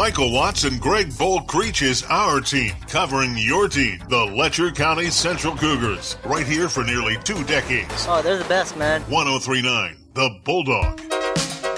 Michael Watts and Greg Bolt Creech is our team, covering your team, the Letcher County Central Cougars, right here for nearly 2 decades. Oh, they're the best, man. 103.9, The Bulldog.